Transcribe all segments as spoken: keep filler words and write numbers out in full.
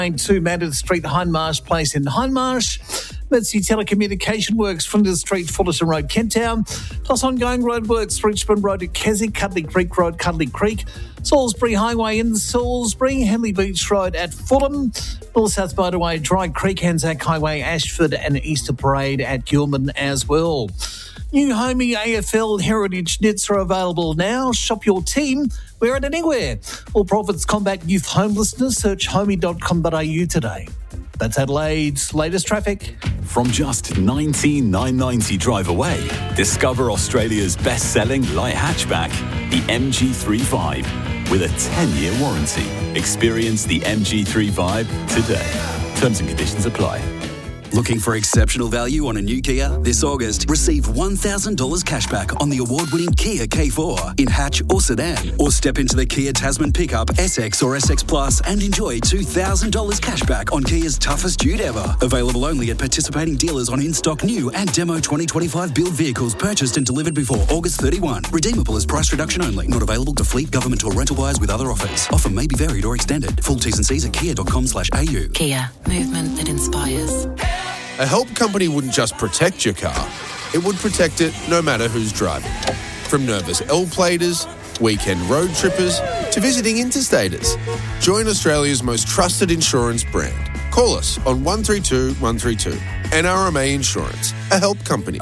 two Mandurah Street, Hindmarsh Place in Hindmarsh. That's the telecommunication works, Flinders Street, Fullerton Road, Kent Town. Plus ongoing roadworks, Richmond Road at Keswick, Cuddly Creek Road, Cuddly Creek. Salisbury Highway in Salisbury, Henley Beach Road at Fulham. North South Motorway, Dry Creek, Anzac Highway, Ashford and Easter Parade at Gilman as well. New Homey A F L Heritage knits are available now. Shop your team, wear it anywhere. All profits combat youth homelessness. Search homey dot com dot a u today. That's Adelaide's latest traffic. From just nineteen thousand nine hundred ninety drive away, discover Australia's best-selling light hatchback, the M G three Vibe, with a ten-year warranty. Experience the M G three Vibe today. Terms and conditions apply. Looking for exceptional value on a new Kia? This August, receive one thousand dollars cashback on the award-winning Kia K four in hatch or sedan. Or step into the Kia Tasman pickup, S X or S X Plus and enjoy two thousand dollars cashback on Kia's toughest dude ever. Available only at participating dealers on in-stock new and demo twenty twenty-five build vehicles purchased and delivered before August thirty-first. Redeemable as price reduction only. Not available to fleet, government or rental buyers with other offers. Offer may be varied or extended. Full T's and C's at kia dot com slash a u. Kia. Movement that inspires. A help company wouldn't just protect your car, it would protect it no matter who's driving. From nervous L-platers, weekend road trippers, to visiting interstaters. Join Australia's most trusted insurance brand. Call us on one three two one three two. N R M A Insurance, a help company.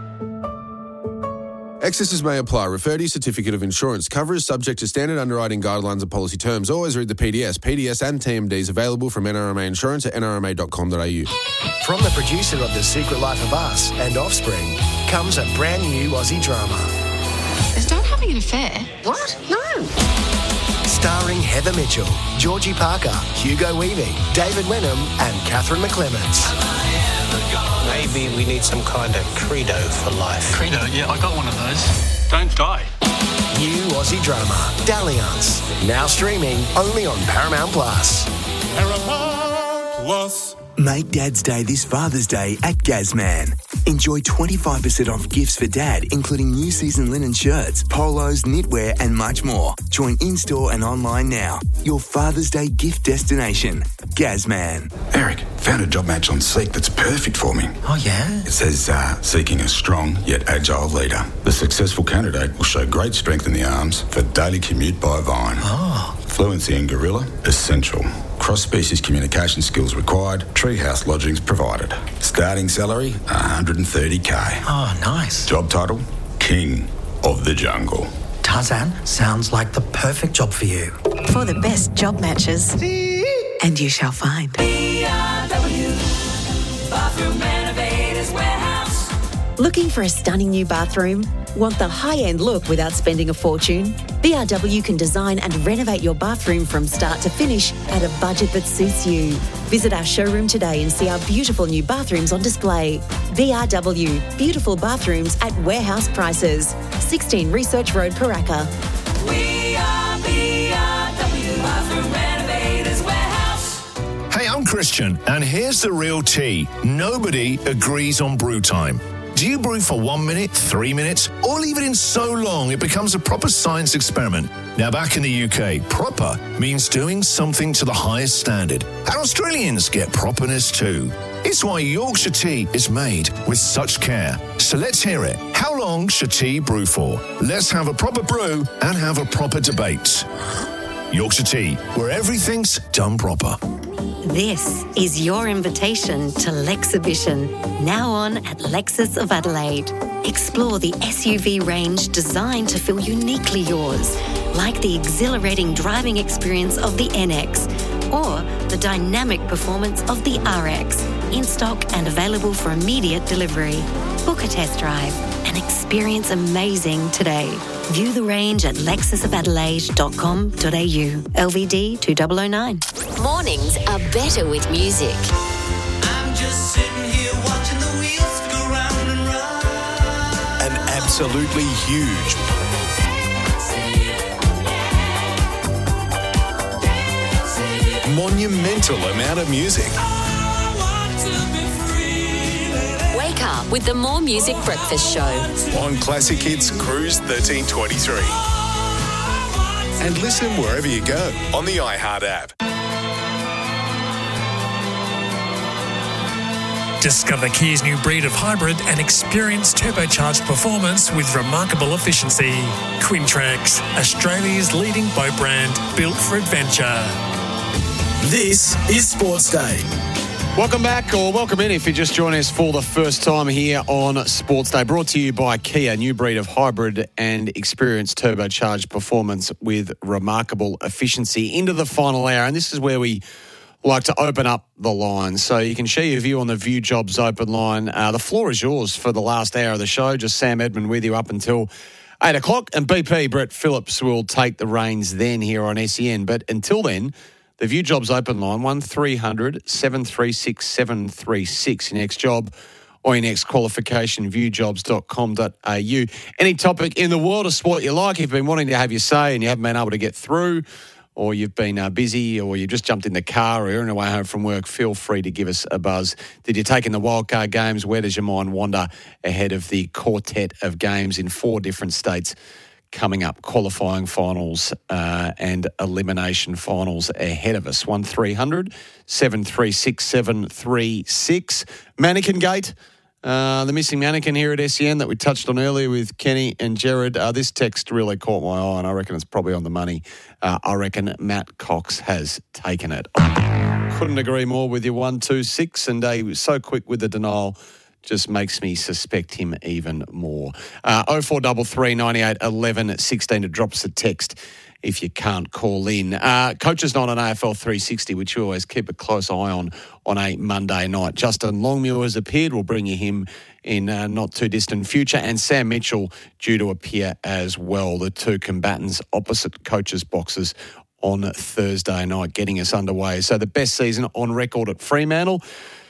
Excesses may apply. Refer to your certificate of insurance. Cover is subject to standard underwriting guidelines and policy terms. Always read the P D S. P D S and T M Ds available from N R M A Insurance at n r m a dot com dot a u. From the producer of The Secret Life of Us and Offspring comes a brand new Aussie drama. Is Dad having an affair? What? No. Starring Heather Mitchell, Georgie Parker, Hugo Weaving, David Wenham and Catherine McClements. Maybe we need some kind of credo for life. Credo? Yeah, I got one of those. Don't die. New Aussie drama, Dalliance. Now streaming only on Paramount Plus. Paramount Plus. Make Dad's Day this Father's Day at Gazman. Enjoy twenty-five percent off gifts for Dad, including new season linen shirts, polos, knitwear and much more. Join in-store and online now. Your Father's Day gift destination. Gazman. Eric, found a job match on Seek that's perfect for me. Oh, yeah? It says, uh, seeking a strong yet agile leader. The successful candidate will show great strength in the arms for daily commute by Vine. Oh. Fluency in Gorilla, essential. Cross-species communication skills required. Treehouse lodgings provided. Starting salary, one hundred thirty k. Oh, nice. Job title, King of the Jungle. Tarzan, sounds like the perfect job for you. For the best job matches. See? And you shall find. B R W, Bathroom Renovators Warehouse. Looking for a stunning new bathroom? Want the high-end look without spending a fortune? B R W can design and renovate your bathroom from start to finish at a budget that suits you. Visit our showroom today and see our beautiful new bathrooms on display. B R W, beautiful bathrooms at warehouse prices. sixteen Research Road, Paraka. We are B R W, Bathroom Renovators Warehouse. Hey, I'm Christian, and here's the real tea. Nobody agrees on brew time. Do you brew for one minute, three minutes, or leave it in so long it becomes a proper science experiment? Now, back in the U K, proper means doing something to the highest standard. And Australians get properness too. It's why Yorkshire tea is made with such care. So let's hear it. How long should tea brew for? Let's have a proper brew and have a proper debate. Yorkshire tea, where everything's done proper. This is your invitation to Lexhibition, now on at Lexus of Adelaide. Explore the S U V range designed to feel uniquely yours, like the exhilarating driving experience of the N X or the dynamic performance of the R X, in stock and available for immediate delivery. Book a test drive and experience amazing today. View the range at lexus of adelaide dot com dot a u. L V D two thousand nine. Mornings are better with music. I'm just sitting here watching the wheels go round and round. An absolutely huge monumental amount of music. Wake up with the More Music Breakfast Show On Classic Hits Cruise thirteen twenty-three. And listen wherever you go on the iHeart app. Discover Kia's new breed of hybrid and experience turbocharged performance with remarkable efficiency. Quintrex, Australia's leading boat brand, built for adventure. This is Sports Day. Welcome back, or welcome in if you're just joining us for the first time here on Sports Day. Brought to you by Kia, new breed of hybrid and experienced turbocharged performance with remarkable efficiency. Into the final hour, and this is where we like to open up the line. So you can share your view on the View Jobs open line. Uh, the floor is yours for the last hour of the show. Just Sam Edmund with you up until eight o'clock. And B P, Brett Phillips, will take the reins then here on S E N. But until then, the View Jobs open line, one three hundred seven three six seven three six. Your next job or your next qualification, view jobs dot com dot a u. Any topic in the world of sport you like, if you've been wanting to have your say and you haven't been able to get through, or you've been uh, busy, or you just jumped in the car, or you're on your way home from work, feel free to give us a buzz. Did you take in the wildcard games? Where does your mind wander ahead of the quartet of games in four different states coming up? Qualifying finals uh, and elimination finals ahead of us. one three hundred seven three six seven three six. Mannequin Gate. Uh, the missing mannequin here at S E N that we touched on earlier with Kenny and Jared. Uh, this text really caught my eye, and I reckon it's probably on the money. Uh, I reckon Matt Cox has taken it. Couldn't agree more with you, one two six, and uh, he was so quick with the denial, just makes me suspect him even more. Uh, oh four three three, nine eight, eleven, sixteen to drop us a text if you can't call in. Uh, Coach's Night on A F L three sixty, which you always keep a close eye on on a Monday night. Justin Longmuir has appeared. We'll bring you him in uh, not too distant future. And Sam Mitchell due to appear as well. The two combatants opposite coaches' boxes on Thursday night, getting us underway. So the best season on record at Fremantle,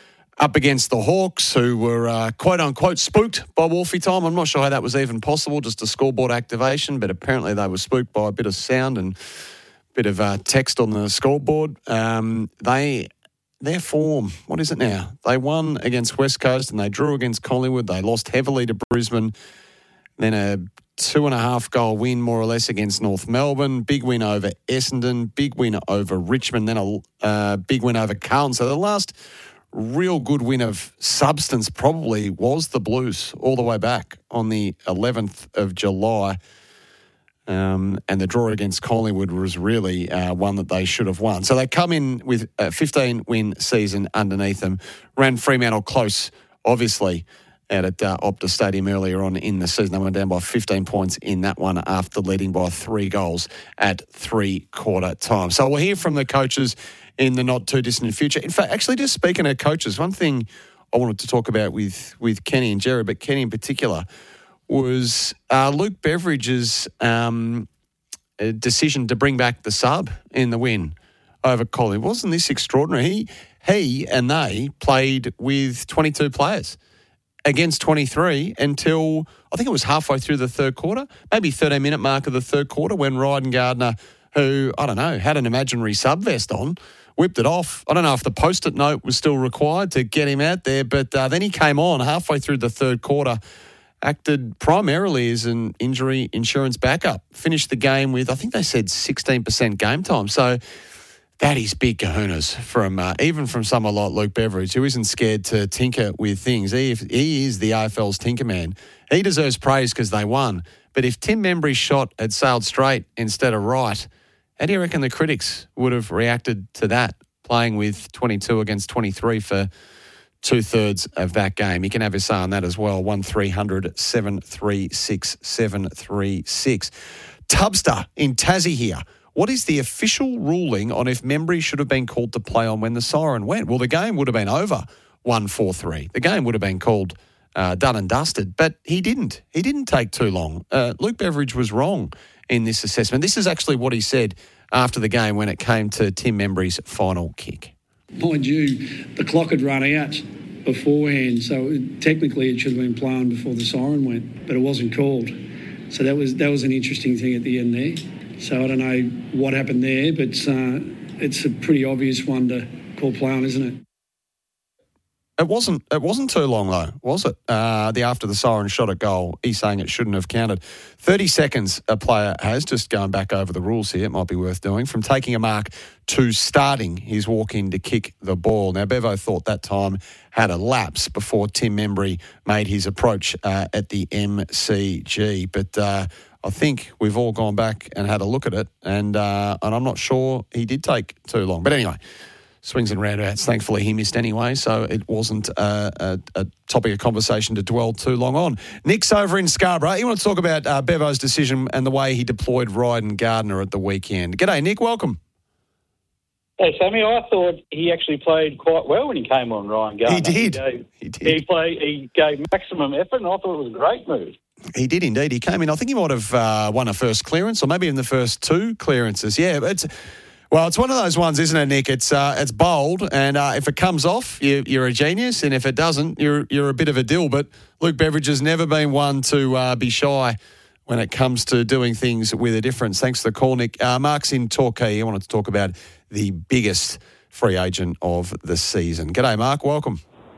up against the Hawks, who were uh, quote-unquote spooked by Wolfie time. I'm not sure how that was even possible, just a scoreboard activation, but apparently they were spooked by a bit of sound and a bit of uh, text on the scoreboard. Um, they, their form, what is it now? They won against West Coast and they drew against Collingwood. They lost heavily to Brisbane. Then a two-and-a-half goal win, more or less, against North Melbourne. Big win over Essendon. Big win over Richmond. Then a uh, big win over Carlton. So the last real good win of substance probably was the Blues all the way back on the eleventh of July. Um, and the draw against Collingwood was really uh, one that they should have won. So they come in with a fifteen-win season underneath them. Ran Fremantle close, obviously, out at uh, Optus Stadium earlier on in the season. They went down by fifteen points in that one after leading by three goals at three-quarter time. So we'll hear from the coaches in the not-too-distant future. In fact, actually, just speaking of coaches, one thing I wanted to talk about with, with Kenny and Jerry, but Kenny in particular, was uh, Luke Beveridge's um, decision to bring back the sub in the win over Collingwood. Wasn't this extraordinary? He, he and they played with twenty-two players against twenty-three until, I think it was halfway through the third quarter, maybe thirteen-minute mark of the third quarter, when Ryden Gardner, who, I don't know, had an imaginary sub-vest on, whipped it off. I don't know if the post-it note was still required to get him out there, but uh, then he came on halfway through the third quarter, acted primarily as an injury insurance backup, finished the game with, I think they said sixteen percent game time. So that is big kahunas from uh, even from someone like Luke Beveridge, who isn't scared to tinker with things. He, he is the A F L's tinker man. He deserves praise because they won. But if Tim Membry's shot had sailed straight instead of right, how do you reckon the critics would have reacted to that, playing with twenty-two against twenty-three for two-thirds of that game? You can have a say on that as well. one three hundred seven three six seven three six. Tubster in Tassie here. What is the official ruling on if Membry should have been called to play on when the siren went? Well, the game would have been over one four three. The game would have been called uh, done and dusted, but he didn't. He didn't take too long. Uh, Luke Beveridge was wrong in this assessment. This is actually what he said after the game when it came to Tim Membry's final kick. Mind you, the clock had run out beforehand, so technically it should have been playing before the siren went, but it wasn't called. So that was that was an interesting thing at the end there. So I don't know what happened there, but uh, it's a pretty obvious one to call play on, isn't it? It wasn't It wasn't too long, though, was it? Uh, the after the siren shot at goal, he's saying it shouldn't have counted. thirty seconds a player has, just going back over the rules here, it might be worth doing, from taking a mark to starting his walk in to kick the ball. Now, Bevo thought that time had a lapse before Tim Membry made his approach uh, at the M C G. But uh, I think we've all gone back and had a look at it, and uh, and I'm not sure he did take too long. But anyway, swings and roundabouts. Thankfully, he missed anyway, so it wasn't a, a, a topic of conversation to dwell too long on. Nick's over in Scarborough. You want to talk about uh, Bevo's decision and the way he deployed Ryden Gardner at the weekend. G'day, Nick. Welcome. Hey, Sammy, I thought he actually played quite well when he came on, Ryden Gardner. He did. He, gave, he did. He, played, he gave maximum effort, and I thought it was a great move. He did indeed. He came in, I think he might have uh, won a first clearance, or maybe in the first two clearances. Yeah, it's... Well, it's one of those ones, isn't it, Nick? It's uh, it's bold, and uh, if it comes off, you, you're a genius, and if it doesn't, you're you're a bit of a dill. But Luke Beveridge has never been one to uh, be shy when it comes to doing things with a difference. Thanks for the call, Nick. Uh, Mark's in Torquay. He wanted to talk about the biggest free agent of the season. G'day, Mark. Welcome.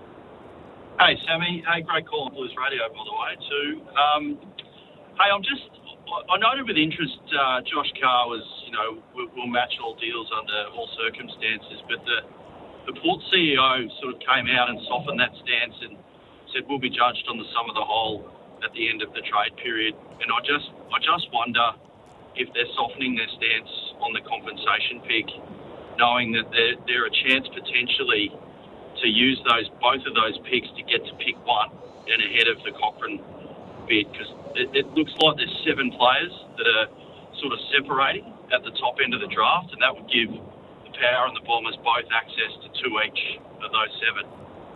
Hey, Sammy. Hey, great call on Blues Radio, by the way, too. Um, hey, I'm just... I noted with interest uh, Josh Carr was, you know, we'll, we'll match all deals under all circumstances, but the the Port C E O sort of came out and softened that stance and said we'll be judged on the sum of the whole at the end of the trade period. And I just I just wonder if they're softening their stance on the compensation pick, knowing that they're, they're a chance potentially to use those both of those picks to get to pick one and ahead of the Cochrane bid, because it, it looks like there's seven players that are sort of separating at the top end of the draft, and that would give the Power and the Bombers both access to two each of those seven.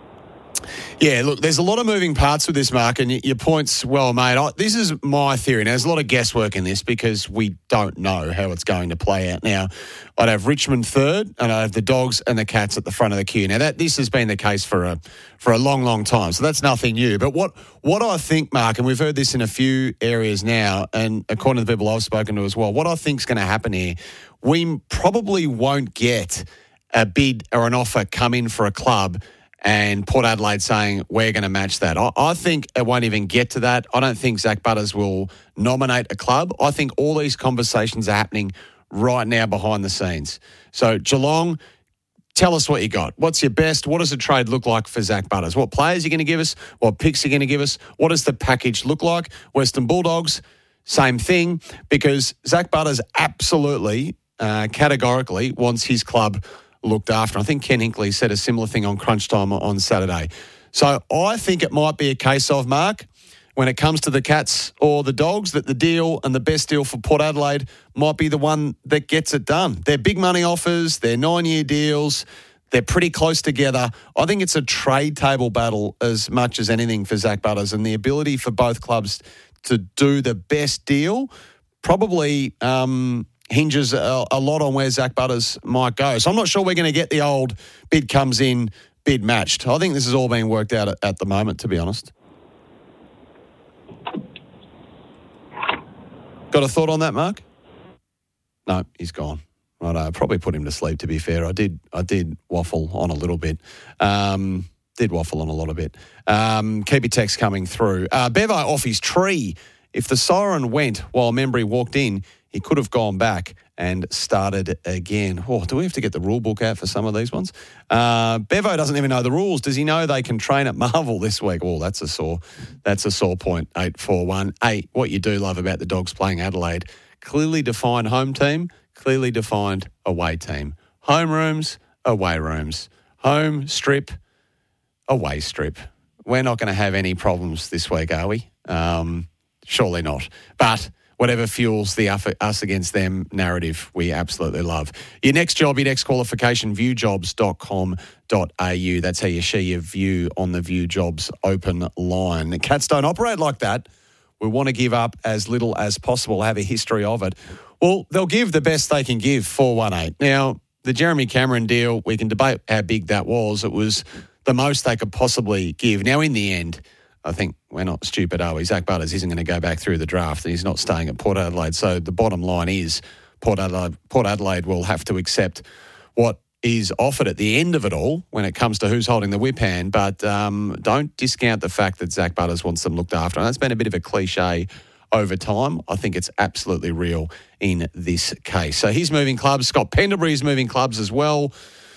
Yeah, look, there's a lot of moving parts with this, Mark, and your point's well made. I, this is my theory. Now, there's a lot of guesswork in this because we don't know how it's going to play out. Now, I'd have Richmond third, and I'd have the Dogs and the Cats at the front of the queue. Now, that this has been the case for a for a long, long time, so that's nothing new. But what, what I think, Mark, and we've heard this in a few areas now, and according to the people I've spoken to as well, what I think is going to happen here, we probably won't get a bid or an offer come in for a club and Port Adelaide saying, we're going to match that. I, I think it won't even get to that. I don't think Zach Butters will nominate a club. I think all these conversations are happening right now behind the scenes. So, Geelong, tell us what you got. What's your best? What does a trade look like for Zach Butters? What players are you going to give us? What picks are you going to give us? What does the package look like? Western Bulldogs, same thing, because Zach Butters absolutely, uh, categorically wants his club looked after. I think Ken Hinkley said a similar thing on Crunch Time on Saturday. So I think it might be a case of, Mark, when it comes to the Cats or the Dogs, that the deal and the best deal for Port Adelaide might be the one that gets it done. They're big money offers, they're nine-year deals, they're pretty close together. I think it's a trade table battle as much as anything for Zach Butters, and the ability for both clubs to do the best deal probably um, hinges a, a lot on where Zach Butters might go. So I'm not sure we're going to get the old bid comes in, bid matched. I think this is all being worked out at, at the moment, to be honest. Got a thought on that, Mark? No, he's gone. Right, I probably put him to sleep, to be fair. I did I did waffle on a little bit. Um, did waffle on a lot of bit. Um, keep your text coming through. Uh, Bevo off his tree. If the siren went while Membry walked in, he could have gone back and started again. Oh, do we have to get the rule book out for some of these ones? Uh, Bevo doesn't even know the rules. Does he know they can train at Marvel this week? Oh, that's a sore, that's a sore point. eight four one. Hey, what you do love about the Dogs playing Adelaide, clearly defined home team, clearly defined away team. Home rooms, away rooms. Home strip, away strip. We're not going to have any problems this week, are we? Um, surely not. But whatever fuels the us against them narrative, we absolutely love. Your next job, your next qualification, view jobs dot com dot a u. That's how you share your view on the View Jobs open line. The Cats don't operate like that. We want to give up as little as possible, have a history of it. Well, they'll give the best they can give, four one eight. Now, the Jeremy Cameron deal, we can debate how big that was. It was the most they could possibly give. Now, in the end, I think we're not stupid, are we? Zach Butters isn't going to go back through the draft, and he's not staying at Port Adelaide. So the bottom line is Port Adelaide, Port Adelaide will have to accept what is offered at the end of it all when it comes to who's holding the whip hand, but um, don't discount the fact that Zach Butters wants them looked after. And that's been a bit of a cliche over time. I think it's absolutely real in this case. So he's moving clubs. Scott Pendlebury is moving clubs as well.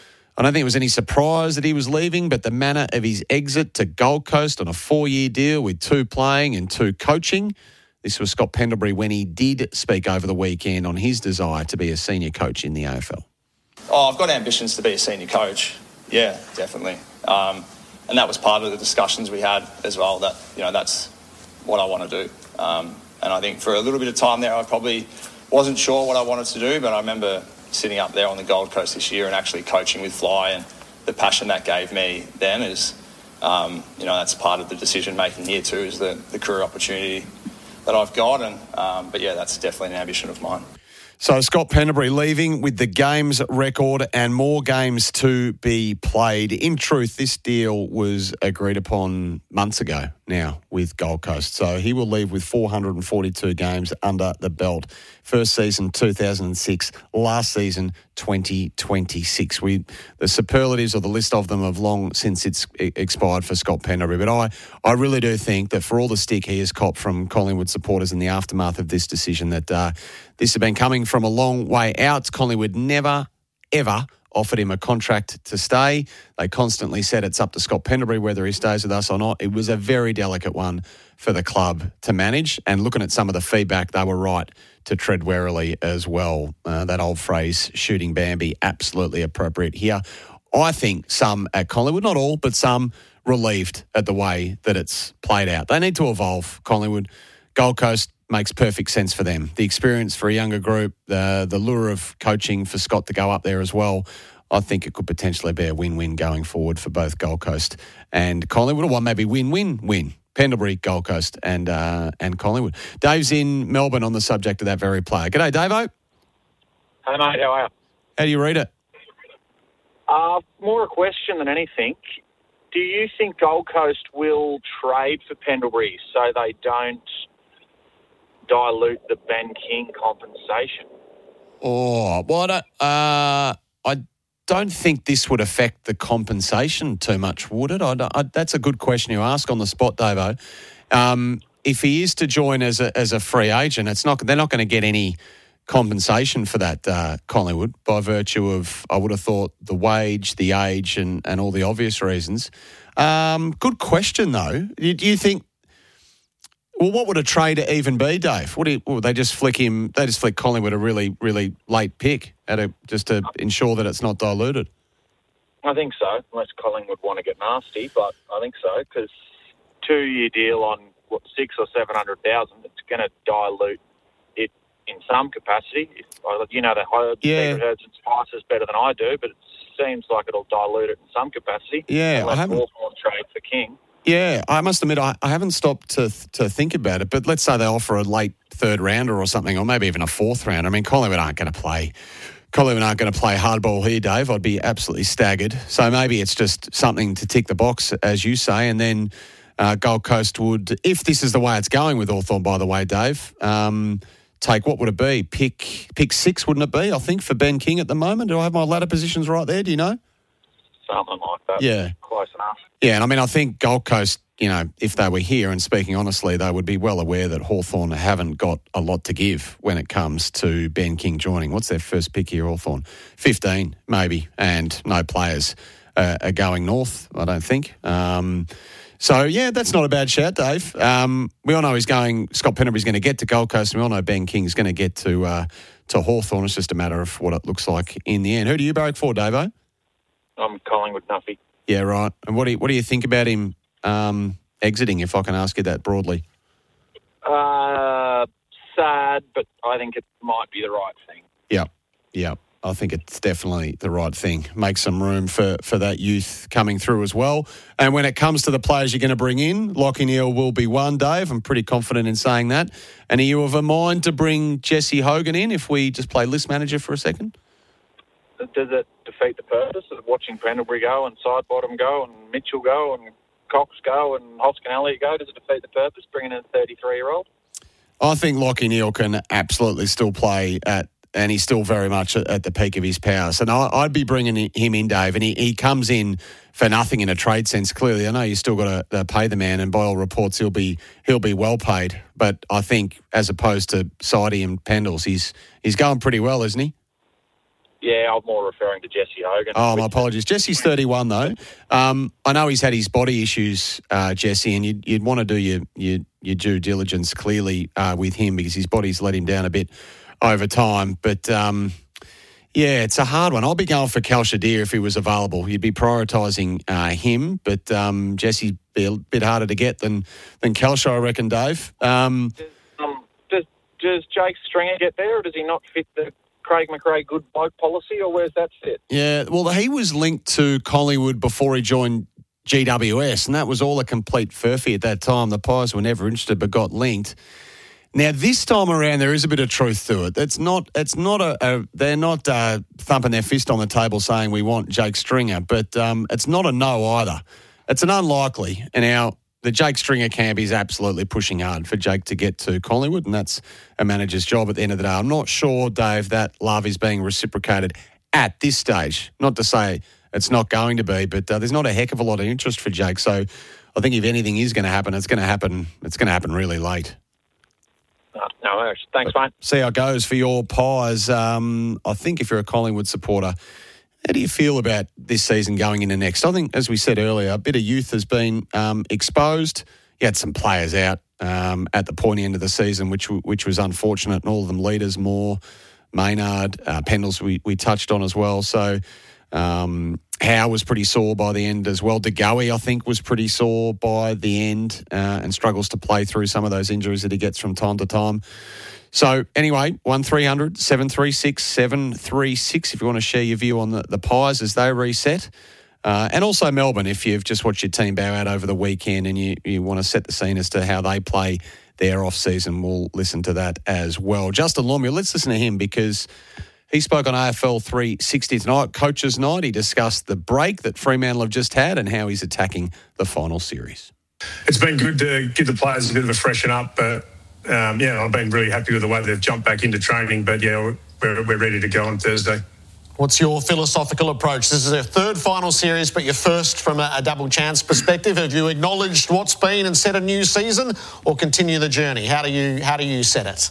I don't think it was any surprise that he was leaving, but the manner of his exit to Gold Coast on a four-year deal with two playing and two coaching. This was Scott Pendlebury when he did speak over the weekend on his desire to be a senior coach in the A F L. Oh, I've got ambitions to be a senior coach. Yeah, definitely. Um, and that was part of the discussions we had as well, that, you know, that's what I want to do. Um, and I think for a little bit of time there, I probably wasn't sure what I wanted to do, but I remember sitting up there on the Gold Coast this year and actually coaching with Fly, and the passion that gave me then is, um, you know, that's part of the decision-making here too, is the, the career opportunity that I've got. And um, but, yeah, that's definitely an ambition of mine. So Scott Pendlebury leaving with the games record and more games to be played. In truth, this deal was agreed upon months ago now with Gold Coast. So he will leave with four hundred forty-two games under the belt. First season, two thousand six. Last season, twenty twenty-six. We the superlatives or the list of them have long since it's expired for Scott Pendlebury. But I, I really do think that for all the stick he has copped from Collingwood supporters in the aftermath of this decision, that uh, this has been coming from a long way out. Collingwood never, ever offered him a contract to stay. They constantly said it's up to Scott Pendlebury whether he stays with us or not. It was a very delicate one for the club to manage. And looking at some of the feedback, they were right to tread warily as well. Uh, that old phrase, shooting Bambi, absolutely appropriate here. I think some at Collingwood, not all, but some relieved at the way that it's played out. They need to evolve, Collingwood. Gold Coast makes perfect sense for them. The experience for a younger group, the the lure of coaching for Scott to go up there as well, I think it could potentially be a win-win going forward for both Gold Coast and Collingwood, or one maybe win-win-win. Pendlebury, Gold Coast and uh, and Collingwood. Dave's in Melbourne on the subject of that very player. G'day, Davo. Hey, mate, how are you? How do you read it? Uh, more a question than anything. Do you think Gold Coast will trade for Pendlebury so they don't dilute the Ben King compensation? Oh, well, I don't, uh, I don't think this would affect the compensation too much, would it? I, I, that's a good question you ask on the spot, Davo. Um, if he is to join as a as a free agent, it's not they're not going to get any compensation for that, uh, Collingwood, by virtue of, I would have thought, the wage, the age, and, and all the obvious reasons. Um, good question, though. Do you think? Well, what would a trade even be, Dave? What do you, well, they just flick him? They just flick Collingwood a really, really late pick at a, just to ensure that it's not diluted. I think so, unless Collingwood want to get nasty, but I think so, because two-year deal on what six or seven hundred thousand, it's going to dilute it in some capacity. You know, the yeah. Secret Herbs and Spices better than I do, but it seems like it'll dilute it in some capacity. Yeah, unless I haven't Hawthorn trade for King. Yeah, I must admit, I, I haven't stopped to to think about it, but let's say they offer a late third rounder or something, or maybe even a fourth round. I mean, Collingwood aren't going to play. Collingwood aren't going to play hardball here, Dave. I'd be absolutely staggered. So maybe it's just something to tick the box, as you say, and then uh, Gold Coast would, if this is the way it's going with Hawthorn, by the way, Dave, um, take, what would it be? Pick pick six, wouldn't it be, I think, for Ben King at the moment? Do I have my ladder positions right there? Do you know? Something like that. Yeah. Close enough. Yeah, and I mean, I think Gold Coast, you know, if they were here and speaking honestly, they would be well aware that Hawthorn haven't got a lot to give when it comes to Ben King joining. What's their first pick here, Hawthorn? fifteen, maybe, and no players uh, are going north, I don't think. Um, so, yeah, that's not a bad shout, Dave. Um, we all know he's going, Scott Pendlebury's going to get to Gold Coast, and we all know Ben King's going to get to uh, to Hawthorn. It's just a matter of what it looks like in the end. Who do you barrack for, Davo? I'm Collingwood Nuffy. Yeah, right. And what do you, what do you think about him um, exiting, if I can ask you that broadly? Uh, sad, but I think it might be the right thing. Yeah, yeah. I think it's definitely the right thing. Make some room for, for that youth coming through as well. And when it comes to the players you're going to bring in, Lachie Neale will be one, Dave. I'm pretty confident in saying that. And are you of a mind to bring Jesse Hogan in if we just play list manager for a second? Does it defeat the purpose of watching Pendlebury go and Sidebottom go and Mitchell go and Cox go and Hoskin Elliott go? Does it defeat the purpose bringing in a thirty-three-year-old? I think Lachie Neale can absolutely still play at and he's still very much at, at the peak of his powers. And I, I'd be bringing him in, Dave, and he, he comes in for nothing in a trade sense. Clearly, I know you still got to uh, pay the man, and by all reports, he'll be he'll be well paid. But I think, as opposed to Sidey and Pendles, he's he's going pretty well, isn't he? Yeah, I'm more referring to Jesse Hogan. Oh, my apologies. Jesse's thirty-one, though. Um, I know he's had his body issues, uh, Jesse, and you'd, you'd want to do your, your, your due diligence clearly uh, with him because his body's let him down a bit over time. But, um, yeah, it's a hard one. I'll be going for Cal Shadir if he was available. You'd be prioritising uh, him, but um, Jesse's be a bit harder to get than, than Calsha, I reckon, Dave. Um, um, does, does Jake Stringer get there, or does he not fit the Craig McRae good bloke policy, or where's that fit? Yeah, well, he was linked to Collingwood before he joined G W S, and that was all a complete furphy at that time. The Pies were never interested but got linked. Now, this time around, there is a bit of truth to it. It's not, it's not a, a they're not uh, thumping their fist on the table saying we want Jake Stringer, but um, it's not a no either. It's an unlikely. And now the Jake Stringer camp is absolutely pushing hard for Jake to get to Collingwood, and that's a manager's job at the end of the day. I'm not sure, Dave, that love is being reciprocated at this stage. Not to say it's not going to be, but uh, there's not a heck of a lot of interest for Jake. So I think if anything is going to happen, it's going to happen. It's going to happen really late. No, no worries. Thanks, mate. See how it goes for your Pies. Um, I think if you're a Collingwood supporter, how do you feel about this season going into next? I think, as we said earlier, a bit of youth has been um, exposed. You had some players out um, at the pointy end of the season, which which was unfortunate, and all of them leaders, Moore, Maynard, uh, Pendles we, we touched on as well. So um, Howe was pretty sore by the end as well. De Goey, I think, was pretty sore by the end uh, and struggles to play through some of those injuries that he gets from time to time. So anyway, one three hundred seven three six seven three six if you want to share your view on the, the Pies as they reset. Uh, and also Melbourne, if you've just watched your team bow out over the weekend and you, you want to set the scene as to how they play their off-season, we'll listen to that as well. Justin Longmuir, let's listen to him because he spoke on A F L three sixty tonight, Coach's Night. He discussed the break that Fremantle have just had and how he's attacking the final series. It's been good to give the players a bit of a freshen up, but Um, yeah, I've been really happy with the way they've jumped back into training, but yeah, we're, we're ready to go on Thursday. What's your philosophical approach? This is a third final series, but your first from a, a double chance perspective. Have you acknowledged what's been and set a new season, or continue the journey? How do you how do you set it?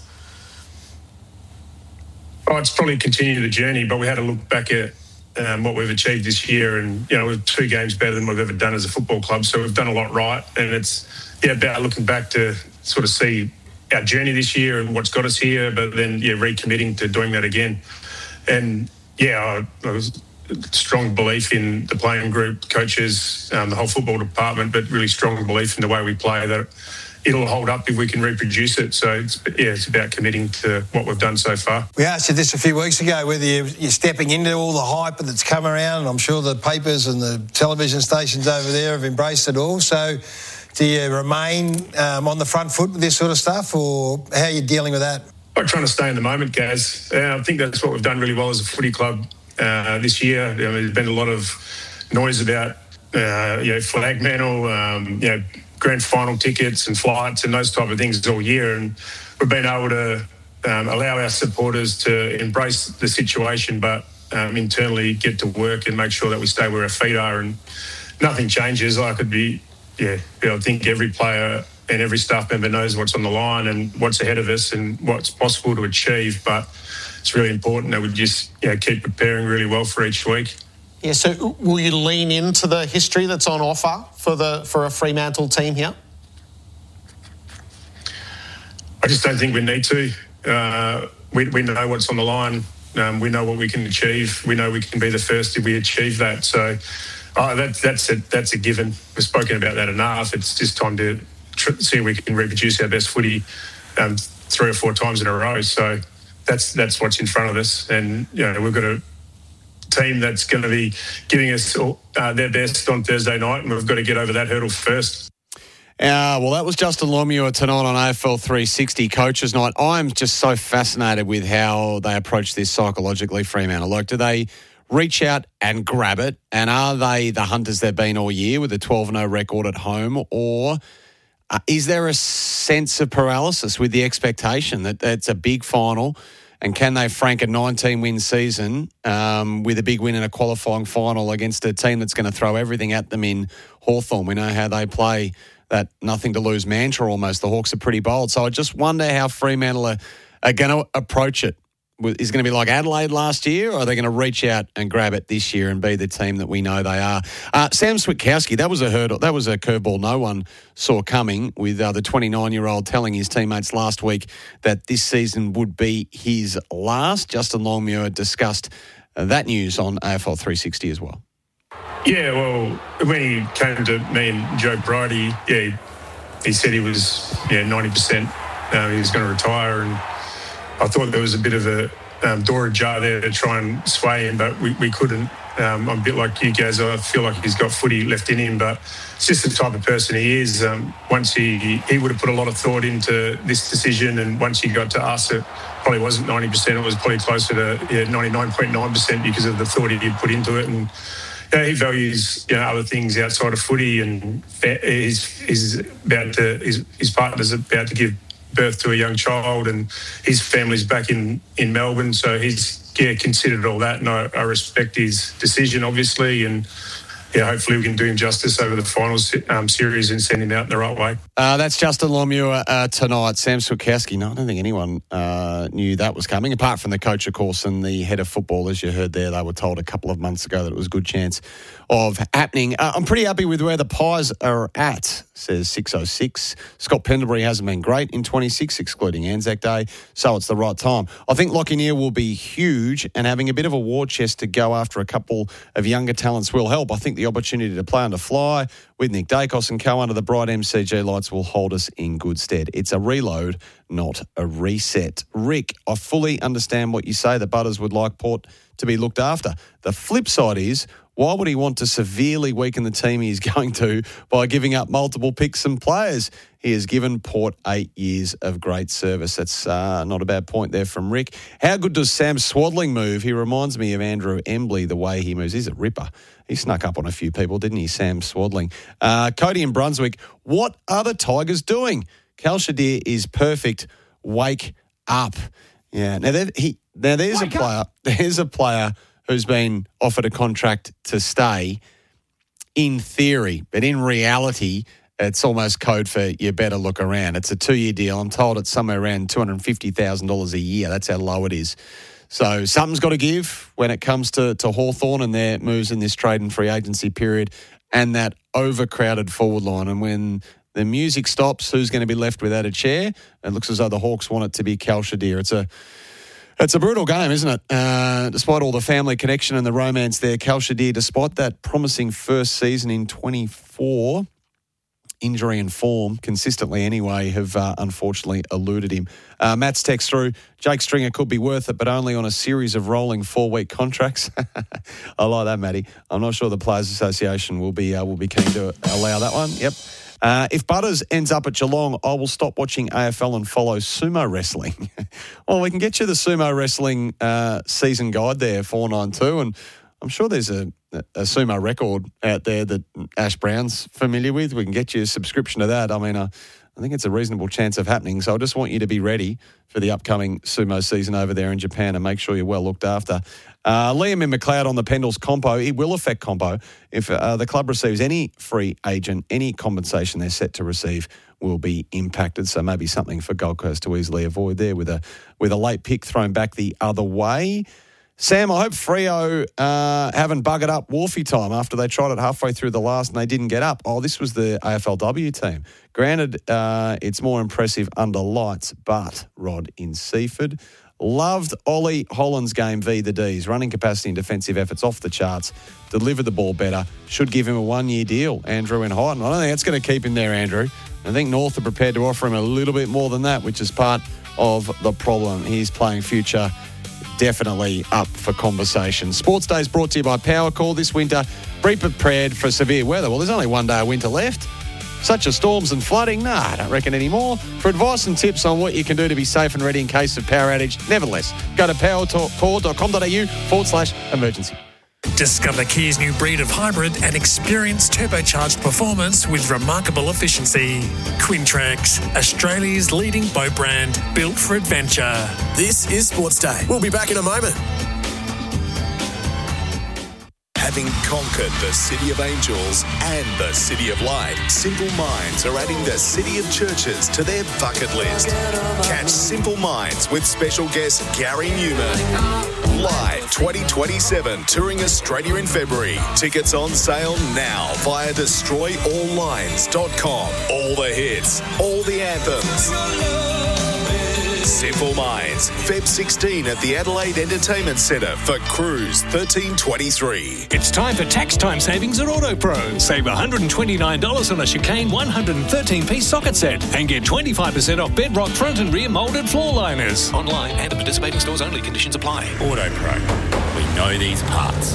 Oh, it's probably continue the journey, but we had to look back at um, what we've achieved this year, and you know, we're two games better than we've ever done as a football club, so we've done a lot right, and it's yeah about looking back to sort of see our journey this year and what's got us here, but then, yeah, recommitting to doing that again. And, yeah, I, I was strong belief in the playing group, coaches, um, the whole football department, but really strong belief in the way we play that it'll hold up if we can reproduce it. So, it's, yeah, it's about committing to what we've done so far. We asked you this a few weeks ago, whether you're stepping into all the hype that's come around, and I'm sure the papers and the television stations over there have embraced it all. So, do you remain um, on the front foot with this sort of stuff, or how are you dealing with that? I'm trying to stay in the moment, Gaz. Uh, I think that's what we've done really well as a footy club uh, this year. I mean, there's been a lot of noise about uh, you know, flag medal, um, you know, grand final tickets and flights and those type of things all year, and we've been able to um, allow our supporters to embrace the situation, but um, internally get to work and make sure that we stay where our feet are, and nothing changes. I could be. Yeah, I think every player and every staff member knows what's on the line and what's ahead of us and what's possible to achieve. But it's really important that we just you know, keep preparing really well for each week. Yeah, so will you lean into the history that's on offer for the for a Fremantle team here? I just don't think we need to. Uh, we, we know what's on the line. Um, we know what we can achieve. We know we can be the first if we achieve that. So... Oh, that, that's a that's a given. We've spoken about that enough. It's just time to tr- see if we can reproduce our best footy um, three or four times in a row. So that's that's what's in front of us, and you know we've got a team that's going to be giving us all, uh, their best on Thursday night, and we've got to get over that hurdle first. Uh, well, that was Justin Longmuir tonight on A F L three sixty Coaches Night. I'm just so fascinated with how they approach this psychologically, Fremantle. Like, do they reach out and grab it? And are they the hunters they've been all year with a twelve and oh record at home? Or uh, is there a sense of paralysis with the expectation that it's a big final And can they frank a nineteen-win season um, with a big win in a qualifying final against a team that's going to throw everything at them in Hawthorn? We know how they play that nothing-to-lose mantra almost. The Hawks are pretty bold. So I just wonder how Fremantle are, are going to approach it. Is it going to be like Adelaide last year, or are they going to reach out and grab it this year and be the team that we know they are? Uh, Sam Switkowski, that was a hurdle. That was a curveball no one saw coming, with uh, the twenty-nine-year-old telling his teammates last week that this season would be his last. Justin Longmuir discussed uh, that news on A F L three sixty as well. Yeah, well, when he came to me and Joe Bridie, yeah, he said he was yeah ninety percent uh, he was going to retire, and I thought there was a bit of a um, door ajar there to try and sway him, but we, we couldn't. Um, I'm a bit like you guys. I feel like he's got footy left in him, but it's just the type of person he is. Um, once he, he would have put a lot of thought into this decision, and once he got to us, it probably wasn't ninety percent. It was probably closer to yeah, ninety-nine point nine percent because of the thought he'd put into it. And yeah, he values you know other things outside of footy, and he's, he's about to his, his partner's about to give birth to a young child, and his family's back in, in Melbourne, so he's yeah considered all that, and I, I respect his decision, obviously, and yeah, hopefully we can do him justice over the finals um, series and send him out in the right way. Uh, that's Justin Longmuir uh, tonight. Sam Switkowski, no, I don't think anyone uh, knew that was coming, apart from the coach, of course, and the head of football, as you heard there. They were told a couple of months ago that it was a good chance of happening. Uh, I'm pretty happy with where the Pies are at, says six oh six. Scott Pendlebury hasn't been great in twenty-six, excluding Anzac Day, so it's the right time. I think Lachie Neale will be huge, and having a bit of a war chest to go after a couple of younger talents will help. I think the opportunity to play under fly with Nick Dacos and co under the bright M C G lights will hold us in good stead. It's a reload, not a reset. Rick, I fully understand what you say, that Butters would like Port to be looked after. The flip side is, why would he want to severely weaken the team he's going to by giving up multiple picks and players? He has given Port eight years of great service. That's uh, not a bad point there from Rick. How good does Sam Swadling move? He reminds me of Andrew Embley, the way he moves. He's a ripper. He snuck up on a few people, didn't he, Sam Swadling? Uh, Cody in Brunswick, what are the Tigers doing? Cal Shadir is perfect. Wake up. Yeah. Now, he, now there's Wake a player. Up. There's a player who's been offered a contract to stay in theory, but in reality, it's almost code for you better look around. It's a two-year deal. I'm told it's somewhere around two hundred fifty thousand dollars a year. That's how low it is. So something's got to give when it comes to, to Hawthorn and their moves in this trade and free agency period, and that overcrowded forward line. And when the music stops, who's going to be left without a chair? It looks as though the Hawks want it to be Cal Shadir. It's a It's a brutal game, isn't it? Uh, despite all the family connection and the romance there, Cal Shadir, despite that promising first season in twenty-four, injury and form, consistently anyway, have uh, unfortunately eluded him. Uh, Matt's text through, Jake Stringer could be worth it, but only on a series of rolling four-week contracts. I like that, Matty. I'm not sure the Players Association will be uh, will be keen to allow that one. Yep. Uh, if Butters ends up at Geelong, I will stop watching A F L and follow sumo wrestling. Well, we can get you the sumo wrestling uh, season guide there, four ninety-two, and I'm sure there's a, a sumo record out there that Ash Brown's familiar with. We can get you a subscription to that. I mean, uh, I think it's a reasonable chance of happening, so I just want you to be ready for the upcoming sumo season over there in Japan and make sure you're well looked after. Uh, Liam in McLeod on the Pendles compo. It will affect compo. If uh, the club receives any free agent, any compensation they're set to receive will be impacted. So maybe something for Gold Coast to easily avoid there with a with a late pick thrown back the other way. Sam, I hope Freo uh, haven't buggered up Wharfie time after they tried it halfway through the last and they didn't get up. Oh, this was the A F L W team. Granted, uh, it's more impressive under lights, but Rod in Seaford. Loved Ollie Holland's game v the D's. Running capacity and defensive efforts off the charts. Delivered the ball better. Should give him a one-year deal, Andrew in Highton. I don't think that's going to keep him there, Andrew. I think North are prepared to offer him a little bit more than that, which is part of the problem. He's playing future. Definitely up for conversation. Sports Day is brought to you by Power Call this winter. Be prepared for severe weather. Well, there's only one day of winter left. Such as storms and flooding? Nah, I don't reckon anymore. For advice and tips on what you can do to be safe and ready in case of power outage, nevertheless, go to powercall.com.au forward slash emergency. Discover Kia's new breed of hybrid and experience turbocharged performance with remarkable efficiency. Quintrax, Australia's leading boat brand, built for adventure. This is Sports Day. We'll be back in a moment. Having conquered the City of Angels and the City of Light, Simple Minds are adding the City of Churches to their bucket list. Catch Simple Minds with special guest Gary Newman. Live twenty twenty-seven, touring Australia in February. Tickets on sale now via destroy all lines dot com. All the hits, all the anthems. Simple Minds, February sixteenth at the Adelaide Entertainment Centre for Cruise thirteen twenty-three. It's time for tax time savings at AutoPro. Save one hundred twenty-nine dollars on a Chicane one hundred thirteen piece socket set and get twenty-five percent off Bedrock front and rear moulded floor liners. Online and at participating stores only. Conditions apply. AutoPro. We know these parts.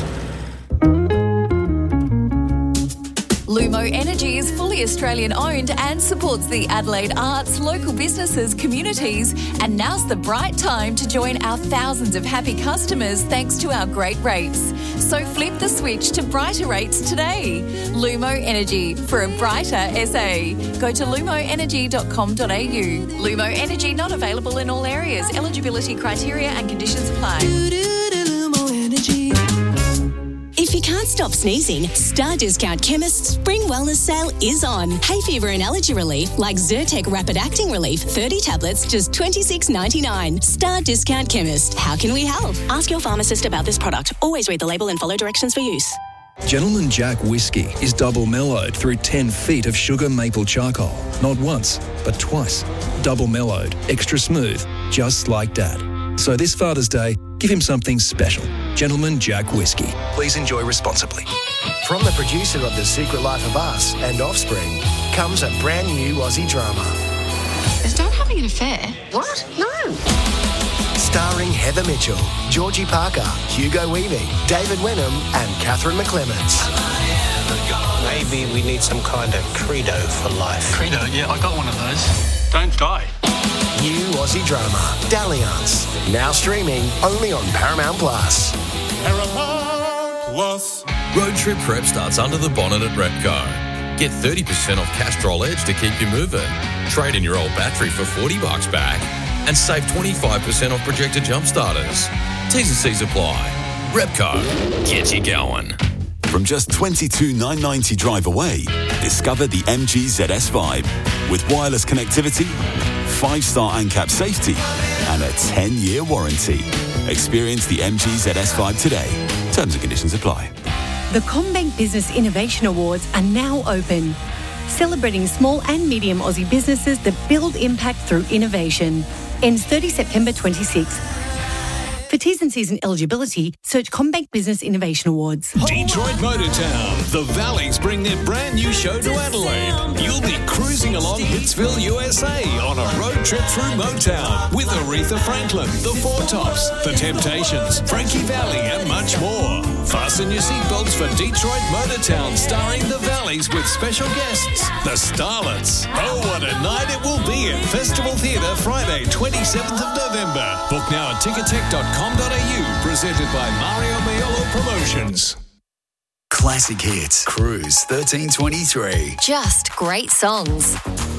Lumo Energy is fully Australian owned and supports the Adelaide arts, local businesses, communities, and now's the bright time to join our thousands of happy customers thanks to our great rates. So flip the switch to brighter rates today. Lumo Energy, for a brighter S A. Go to lumo energy dot com dot a u. Lumo Energy not available in all areas. Eligibility criteria and conditions apply. If you can't stop sneezing, Star Discount Chemist's Spring Wellness Sale is on. Hay fever and allergy relief like Zyrtec Rapid Acting Relief, thirty tablets, just twenty-six ninety-nine. Star Discount Chemist. How can we help? Ask your pharmacist about this product. Always read the label and follow directions for use. Gentleman Jack Whiskey is double mellowed through ten feet of sugar maple charcoal. Not once, but twice. Double mellowed, extra smooth, just like Dad. So this Father's Day, give him something special. Gentleman Jack Whiskey. Please enjoy responsibly. From the producer of The Secret Life of Us and Offspring comes a brand new Aussie drama. Is Dad having an affair? What? No. Starring Heather Mitchell, Georgie Parker, Hugo Weaving, David Wenham and Catherine McClements. Maybe we need some kind of credo for life. Credo? Yeah, I got one of those. Don't die. New Aussie drama, Dalliance. Now streaming only on Paramount Plus. Paramount Plus. Road trip prep starts under the bonnet at Repco. Get thirty percent off Castrol Edge to keep you moving. Trade in your old battery for forty bucks back. And save twenty-five percent off projector jump starters. T's and C's apply. Repco. Get you going. From just twenty-two thousand nine hundred ninety drive away, discover the M G Z S Vibe. With wireless connectivity, five-star ANCAP safety, and a ten-year warranty. Experience the M G Z S Vibe today. Terms and conditions apply. The CommBank Business Innovation Awards are now open, celebrating small and medium Aussie businesses that build impact through innovation. Ends thirtieth September twenty-sixth. For T's and C's and eligibility, search CommBank Business Innovation Awards. Detroit Motortown. The Valleys bring their brand new show to Adelaide. You'll be cruising along Hitsville, U S A on a road trip through Motown with Aretha Franklin, The Four Tops, The Temptations, Frankie Valli and much more. Fasten your seatbelts for Detroit Motortown starring The Valleys with special guests, The Starlets. Oh, what a night it will be at Festival Theatre Friday, twenty-seventh of November. Book now at ticketek dot com. Presented by Mario Maiolo Promotions. Classic hits. Cruise thirteen twenty-three. Just great songs.